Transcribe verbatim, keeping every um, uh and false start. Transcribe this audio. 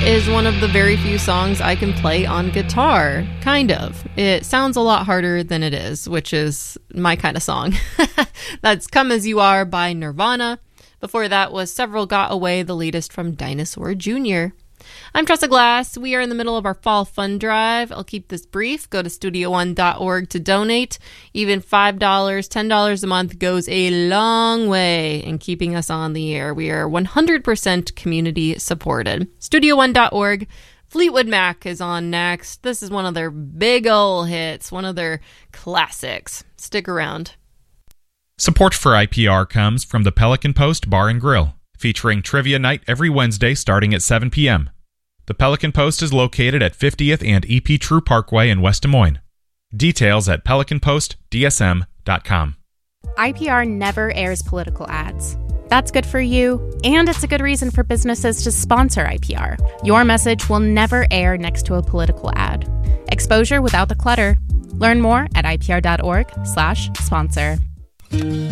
is one of the very few songs I can play on guitar. Kind of. It sounds a lot harder than it is, which is my kind of song. That's Come As You Are by Nirvana. Before that was Several Got Away, the latest from Dinosaur Junior I'm Tressa Glass. We are in the middle of our fall fund drive. I'll keep this brief. Go to studio one dot org to donate. Even five dollars, ten dollars a month goes a long way in keeping us on the air. We are one hundred percent community supported. studio one dot org. Fleetwood Mac is on next. This is one of their big ol' hits, one of their classics. Stick around. Support for I P R comes from the Pelican Post Bar and Grill, featuring trivia night every Wednesday starting at seven p.m. The Pelican Post is located at fiftieth and E P True Parkway in West Des Moines. Details at pelican post d s m dot com. I P R never airs political ads. That's good for you, and it's a good reason for businesses to sponsor I P R. Your message will never air next to a political ad. Exposure without the clutter. Learn more at I P R dot org slash sponsor.